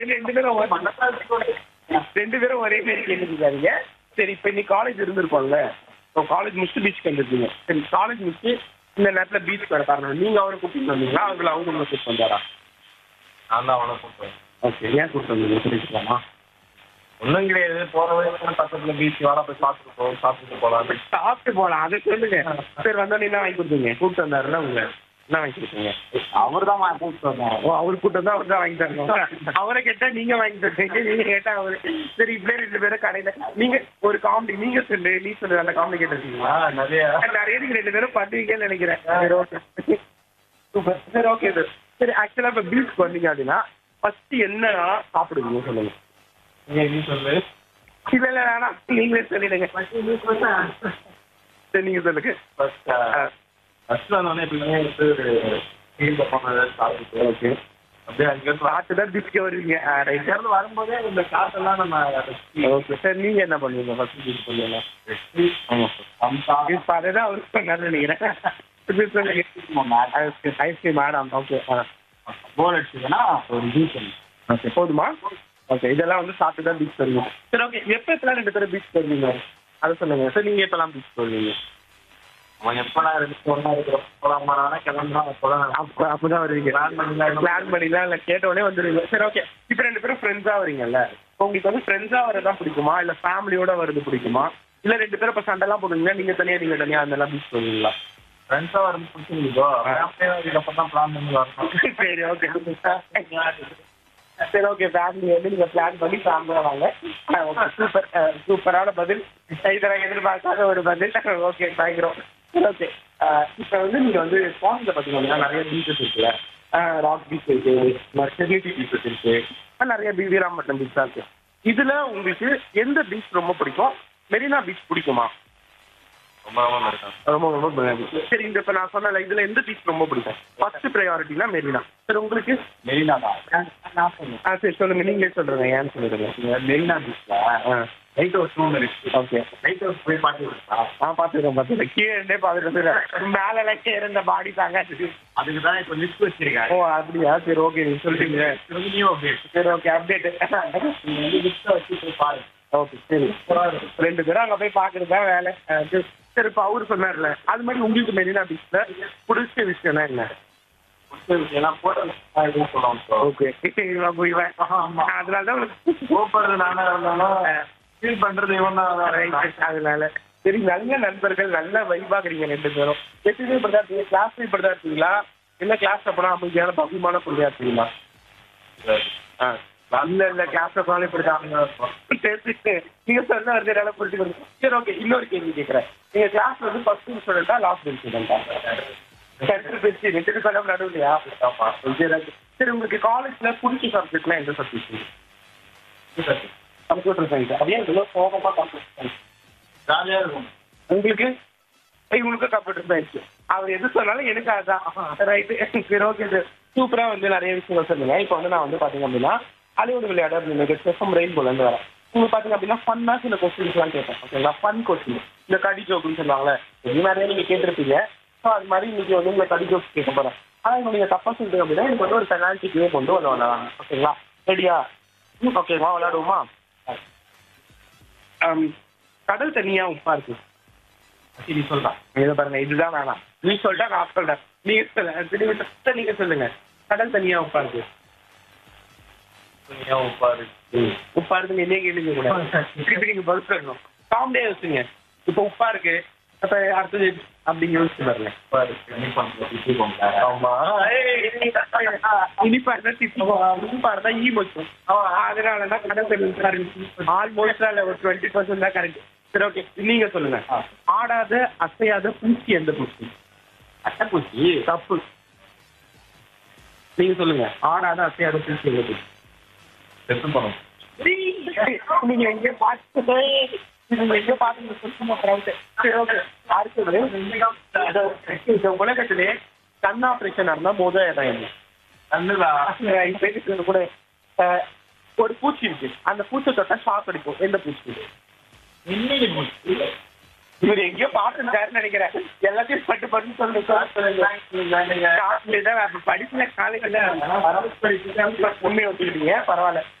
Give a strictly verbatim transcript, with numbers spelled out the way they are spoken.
ரெண்டு பேரும் ஒரே- ரெண்டு பேரும் ஒரே மாதிரி கேட்டுருக்காதீங்க. சரி, இப்ப இன்னைக்கு காலேஜ் இருந்திருப்பாங்கல்ல, இப்போ காலேஜ் முடிச்சுட்டு பீச்சுக்கு வந்துருக்கீங்க. சரி, காலேஜ் முடிச்சு இந்த நேரத்துல பீச் வர காரணம் நீங்க அவரை கூப்பிட்டு வந்தீங்களா, அவங்கள அவங்க உங்களை கூப்பிட்டு வந்தாரா? நான் தான் அவனை கூப்பிட்டேன். ஓகே, ஏன் கூப்பிட்டு வந்தீங்க தெரிஞ்சுக்கலாமா? ஒன்றும் கிடையாது, போகிற வரைக்கும் பக்கத்தில் பீச் வாடா போய் சாப்பிட்டு போ சாப்பிட்டு போகலாம் அப்படின்னு. சாப்பிட்டு போகலாம், அதை சொல்லுங்க. சரி, வந்தோடனே என்ன வாங்கி கொடுத்தீங்க? கூப்பிட்டு வந்தாருல உங்க, என்ன வாங்கி கொடுத்தீங்க? அவர் தான் கூப்பிட்டு வந்தார். ஓ, அவர் கூட்டம் தான் அவர் தான் வாங்கி தரணும். அவரை கேட்டா நீங்க வாங்கி தருவீங்க, நீங்க கேட்டா அவரு. சரி, இப்படியே ரெண்டு பேரும் கடையில நீங்க ஒரு காமெடி நீங்க சொல்லு, நீ சொல்லு, அந்த காமெடி கேட்டிருக்கீங்களா? ஆ, நிறைய நிறைய நீங்க ரெண்டு பேரும் பண்ணுவீங்கன்னு நினைக்கிறேன். சரி, ஓகே, சூப்பர். சரி, ஓகே சார். சரி, ஆக்சுவலா இப்ப பீச்சுக்கு வந்தீங்க அப்படின்னா ஃபர்ஸ்ட் என்ன சாப்பிடுவீங்க சொல்லுங்க. நீங்கள் நீ சொல்லு. இல்ல இல்ல வேணாம், நீங்களே சொல்லிடுங்க. சரி, நீங்க சொல்லுங்க. ஃபர்ஸ்ட் ஃபர்ஸ்ட் வந்தோடனே எப்பயுமே வந்து கீழே போனதை சாப்பிட்டு ஓகே, அப்படியே அங்கேருந்து பார்த்து தான் பீச்சுக்கே வருவீங்க. ரைட். இங்கேருந்து வரும்போதே இந்த காற்றெல்லாம் நம்ம ஓகே சார், நீங்க என்ன பண்ணுவீங்க ஃபர்ஸ்ட் பீச் பண்ணுவீங்க? ஆமாம் சார். இப்போ அதை தான் அவருக்கு பண்ணாருன்னு நினைக்கிறேன். Ice cream madam. ஓகே, போர் அடிச்சதுன்னா ஒரு ஜூஸ் ஓகே, போதுமா? ஓகே, இதெல்லாம் வந்து சாப்பிட்டு தான் பீச் வருவீங்க. சரி, ஓகே, எப்போ எப்பெல்லாம் ரெண்டு பேரும் பீச் வருவீங்க அதை சொல்லுங்க சார். நீங்கள் எப்பெல்லாம் பீச் வருவீங்க? அவன் எப்போலாம் இருக்கு ஒன்றா இருக்கிறோம் போகலாமானா கிளம்புனா அப்போதான் அப்போ அப்போ தான் வருவீங்க. பிளான் பண்ணிக்கலாம். பிளான் பண்ணிலாம் இல்லை, கேட்டோடனே வந்துடுவீங்க. சரி, ஓகே, இப்போ ரெண்டு பேரும் ஃப்ரெண்ட்ஸாக வரீங்கல்ல, இப்போ உங்களுக்கு வந்து ஃப்ரெண்ட்ஸாக வரதான் பிடிக்குமா, இல்லை ஃபேமிலியோட வருது பிடிக்குமா, இல்லை ரெண்டு பேரும் இப்போ சண்டைலாம் போடுவீங்களா, நீங்கள் தனியாக நீங்கள் தனியாக அதெல்லாம் பீச் வருவீங்களா? ஃப்ரெண்ட்ஸாக வரும் பிடிச்சிருக்கோ இதுக்கப்புறம் தான் பிளான் பண்ணி வரணும். சரி, ஓகே. சரி, ஓகே, ஃபேமிலி வந்து நீங்கள் பிளான் பண்ணி ஃபேமிலியாக வாங்க. Okay, super. சூப்பரான பதில், இதெல்லாம் எதிர்பார்க்காத ஒரு பதில். ஓகே, பயங்கரம். சரி, ஓகே, இப்போ வந்து நீங்கள் வந்து ஸ்பாட்ஸில் பார்த்தீங்கன்னா நிறைய பீச்சஸ் இருக்குல்ல, ராக் பீச் இருக்கு, செர்னிட்டி பீச்சஸ் இருக்கு, நிறைய பி வீராம்பட்டினம் பீச் தான் இருக்கு. இதில் உங்களுக்கு எந்த பீச் ரொம்ப பிடிக்கும்? மெரினா பீச் பிடிக்குமா? ரொம்ப ரொம்ப இருக்கான். ரொம்ப ரொம்ப பிடிக்கும். சரி, இந்த இப்போ நான் சொன்னல இதில் எந்த பீச் ரொம்ப பிடிக்கும்? ஃபர்ஸ்ட் ப்ரையாரிட்டினா மெரினா. சரி, உங்களுக்கு? மெரினா தான் நான் சொன்னேன். ஆ, சரி, சொல்லுங்கள், நீங்களே சொல்கிறேங்க, ஏன்னு சொல்லிடுங்க. மெரினா பீச்சில் ஆ, லைட் ஹவுஸ் ரூம் இருக்கு. ஓகே. லைட் ஹவுஸ் போய் பார்த்து இருக்கா? ஆ, பார்த்துக்கிறேன் பார்த்துக்கிறேன் கீழே இருந்தே பார்த்துட்டு மேலே இருந்த பாடி தாங்க. அதுக்கு தான் இப்போ லிஸ்ட் வச்சிருக்காங்க. ஓ, அப்படியா? சரி, ஓகே, நீங்கள் சொல்லிட்டீங்க. New update. சரி, ஓகே, அப்டேட். நீங்கள் வந்து லிஸ்ட்டை வச்சு போய் பாருங்க. ஓகே, சரி, ரெண்டு பேரும் அங்கே போய் பார்க்குறது தான் வேலை. ஆ, சரி, சரி, இப்போ அவரு சொன்னார்ல, அது மாதிரி உங்களுக்கு மெரினா பீச்சில் பிடிச்ச விஷயம்னா என்ன? ஏன்னா போட்டோ எதுவும் சொல்லுவோம் சார். ஓகே, இவன் போய் இவன். ஆமா. அதனால தான் உங்களுக்கு போகிறது நானே இருந்தாலும் ஃபீல் பண்ணுறது இவன் தான். ரைட், அதனால சரி, நல்ல நண்பர்கள், நல்ல வைபாக்குறீங்க ரெண்டு பேரும். எப்பயுமே இப்படி தான் இருக்கீங்க? கிளாஸ் இப்படி தான் இருக்கீங்களா, இல்லை கிளாஸ் அப்போனா அமைதியான பகுமான பொருளாக இருக்கீங்களா? ஆ, நல்ல இல்லை, கிளாஸ் அப்போனாலும் இப்படி தான். நீங்கள் சொன்ன வந்து என்னால் புரிஞ்சுக்கணும். சரி, ஓகே, இன்னொரு கேள்வி கேட்குறேன். நீங்கள் கிளாஸ் வந்து first bench ஸ்டூடெண்ட்டா last bench ஸ்டூடெண்ட்டா? Centre bench ரெண்டு பேரும் நடுவுலையா? சரி, உங்களுக்கு காலேஜில் பிடிச்ச சப்ஜெக்ட்லாம் எந்த சப்ஜெக்ட்? Computer science. அப்படியே இவ்வளோ சோகமாக கம்ப்யூட்டர் சயின்ஸ் ஜாலியாக இருக்கும் உங்களுக்கு? இவங்களுக்கு கம்ப்யூட்டர் சயின்ஸ். அவர் எது சொன்னாலும் எனக்கு அதுதான். ரைட்டு, சரி, ஓகே சார். சூப்பராக வந்து நிறைய விஷயங்கள் சொல்லுங்க. இப்போ வந்து நான் வந்து பார்த்தீங்க அப்படின்னா ஹாலிவுட் விளையாட அப்படின்னு செஃபம் ரெயின்போலேருந்து வரேன். உங்களுக்கு பார்த்தீங்க அப்படின்னா ஃபன்னாக சில கொஸ்டின்ஸ்லாம் கேட்பேன். ஓகேங்களா? ஃபன் கொஸ்டின், இந்த கடி ஜோக்குன்னு சொல்லுவாங்களே, இது நிறைய நீங்கள் கேட்டிருப்பீங்க. ஸோ அது மாதிரி இன்னைக்கு வந்து உங்களை கடி ஜோக்ஸ் கேட்க போகிறேன். ஆனால் இப்போ நீங்கள் தப்பாக சொல்லிட்டு அப்படின்னா எனக்கு வந்து ஒரு பெனால்ட்டி கேம் கொண்டு வந்து விளையாடுவாங்க. ஓகேங்களா? ரெடியா? ஓகேவா, விளையாடுவோமா? கடல் தனியாக உப்பா இருக்கு. சரி சொல்கிறேன். இதை பாருங்க, இதுதான் வேணாம், நீ சொல்லிட்டா நான் சொல்கிறேன். நீங்கள் சொல்லுங்க, நீங்கள் சொல்லுங்க. கடல் தனியாக உப்பா இருக்கு. ஏன் உப்பாரு? உப்பா இருக்குன்னு என்னையே கேளுங்க கூட, திருப்பி நீங்கள் பதில் சொல்லணும். காமெடியாக யோசிச்சுங்க. இப்போ உப்பா இருக்கு, அப்போ அடுத்தது அப்படிங்க யோசிச்சு பாருங்க. உப்பாரு இனிப்பு போங்க. ஆமாம், இனிப்பா இருந்தால் திட்டுவோம், இனிப்பா இருந்தால் ஈ வச்சோம். அதனால தான் கடல் தண்ணி ஆல்மோஸ்ட் இல்லை, ஒரு டுவெண்ட்டி பர்சன்ட் தான் கரெக்ட். சரி, ஓகே, நீங்க சொல்லுங்க. ஆடாத அசையாத பூச்சி எந்த பூச்சி? அட்டைப்பூச்சி. தப்பு. நீங்க சொல்லுங்க. ஆடாத அசையாத பூச்சி எந்த பூச்சி? செத்து போனோம். நீங்க எங்க பார்த்து நீங்க எங்க பார்த்து சுத்தமா ப்ரௌட். சரி, ஓகே, அடுத்தது உலகத்திலே கண் ஆப்ரேஷன் நடந்தா முதல் இடம் என்ன? கண்ணுலா? இப்போ கூட ஒரு பூச்சி இருக்கு, அந்த பூச்சை தொட்டா ஷாக் அடிக்கும். எந்த பூச்சி? மின்மினி பூச்சி. இவர் எங்கேயோ பாத்துருக்காருன்னு நினைக்கிறேன். எல்லாத்தையும் பட்டு பட்டு சொல்லு சொல்லுங்க. படிப்புல காலேஜ்ல உண்மையை ஒத்துக்கிட்டீங்க, பரவாயில்ல.